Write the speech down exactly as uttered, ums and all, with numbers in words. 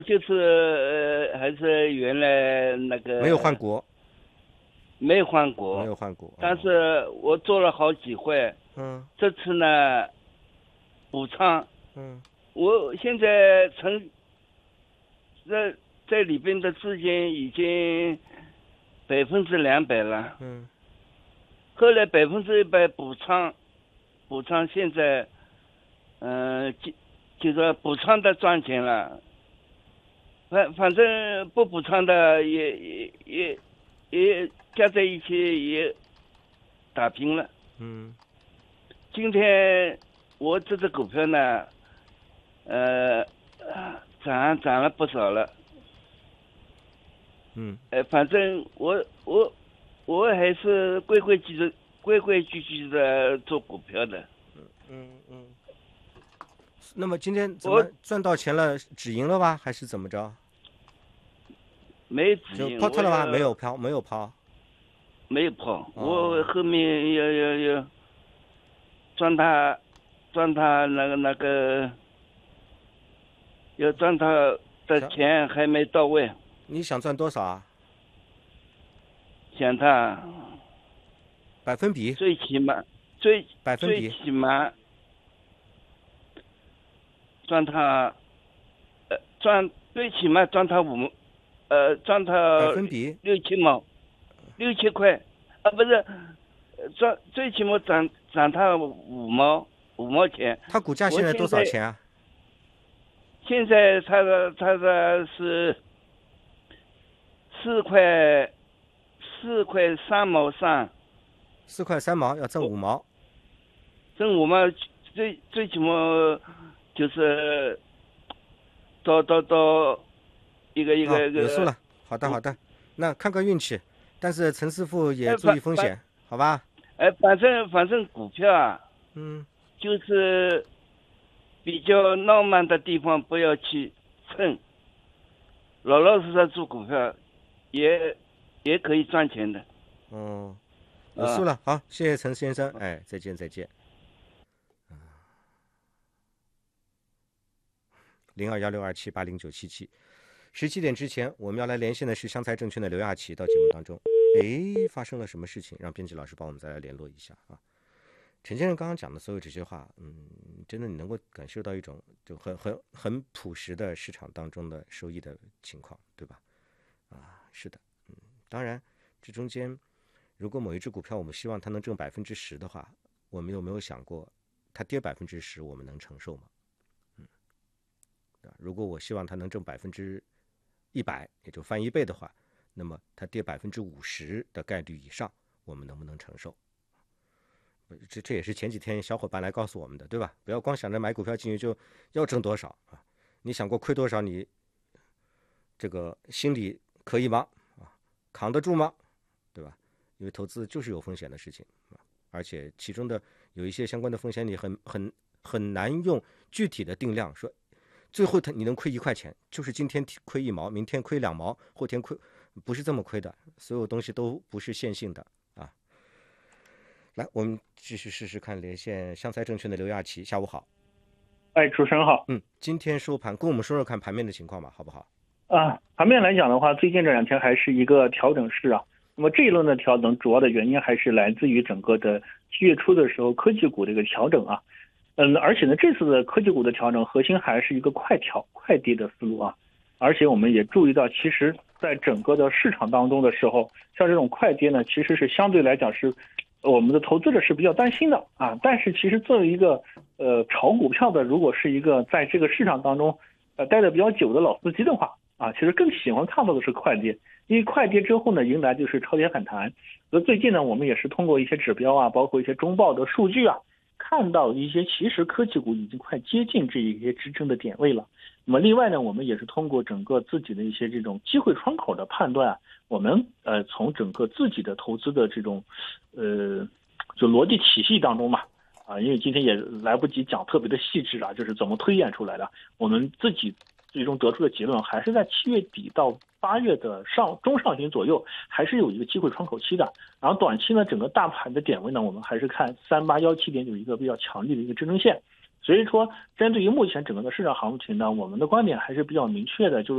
就是呃还是原来那没有换个股， 没换没过， 有换股但哦。 是我做了好几回， 嗯这次呢补仓， 嗯我现在存在在里边的资金已经百分之两百了， 嗯后来百分之一百补仓，补仓现在嗯、呃、就就说补仓的赚钱了，反反正不补仓的也也也也加在一起也打平了。 嗯今天我这只股票呢，呃，涨涨了不少了。 嗯呃，反正我我我还是规规矩矩、规规矩矩的做股票的。 嗯嗯。那么今天怎我么赚到钱了？止盈了吧？还是怎么着？ 没止就盈，我抛脱了吧？没有要抛，没有抛。 没有跑，我哦， 后面要要要赚他赚他那个那个要赚他的想钱还没到位， 你想赚多少啊？ 想他百分比？ 最起码最最百分比？ 起码赚他呃赚最起码赚他五呃赚他百分比？ 六七毛六七块啊不是呃赚最起码涨涨他五毛五毛钱。 它股价现在多我现在少钱啊？ 现在他的他的是四块四块三毛三， 四块三毛，要挣五毛。 挣我们最最起码就是到到到一个一啊、 个一个有数了。好的好的，那看个运气，但是陈师傅也哎注反反意风险，好吧？ 哎反正反正股票啊， 嗯就是比较浪漫的地方不要去蹭，老老实实做股票也也可以赚钱的哦，有数啊。 了。好，谢谢陈先生，哎，再见再见。零二幺六二七八零九七七。十七点之前，我们要来连线的是湘财证券的刘亚奇，到节目当中。诶，发生了什么事情？让编辑老师帮我们再来联络一下啊。陈先生刚刚讲的所有这些话，嗯，真的你能够感受到一种就很很很朴实的市场当中的收益的情况，对吧？啊，是的，嗯，当然这中间，如果某一只股票我们希望它能挣百分之十的话，我们有没有想过，它跌百分之十我们能承受吗？嗯，如果我希望它能挣百分之一百，也就翻一倍的话，那么它跌百分之五十的概率以上，我们能不能承受？这这也是前几天小伙伴来告诉我们的，对吧？不要光想着买股票进去就要挣多少啊！你想过亏多少，你这个心里可以吗？啊，扛得住吗？对吧？因为投资就是有风险的事情啊，而且其中的有一些相关的风险，你很很很难用具体的定量说，最后它你能亏一块钱，就是今天亏一毛，明天亏两毛，后天亏，不是这么亏的，所有东西都不是线性的啊。来，我们继续试试看连线湘财证券的刘亚奇，下午好。 哎，主持人好。 嗯，今天收盘跟我们说说看盘面的情况吧，好不好？ 啊，盘面来讲的话，最近这两天还是一个调整市啊。那么这一轮的调整，主要的原因还是来自于整个的七月初的时候科技股的一个调整啊。嗯，而且呢，这次的科技股的调整核心还是一个快调快跌的思路啊。而且我们也注意到，其实在整个的市场当中的时候，像这种快跌呢，其实是相对来讲是我们的投资者是比较担心的啊。但是其实作为一个呃炒股票的，如果是一个在这个市场当中呃待的比较久的老司机的话啊，其实更喜欢看到的是快跌，因为快跌之后呢，迎来就是超跌反弹。所以最近呢，我们也是通过一些指标啊，包括一些中报的数据啊，看到一些其实科技股已经快接近这一些支撑的点位了。那么另外呢，我们也是通过整个自己的一些这种机会窗口的判断啊，我们呃从整个自己的投资的这种呃就逻辑体系当中嘛。啊，因为今天也来不及讲特别的细致啊，就是怎么推演出来的。我们自己最终得出的结论还是在七月底到八月的上中上旬左右，还是有一个机会窗口期的。然后短期呢，整个大盘的点位呢，我们还是看三八幺七点有一个比较强力的一个支撑线。 所以说，针对于目前整个的市场行情呢，我们的观点还是比较明确的，就是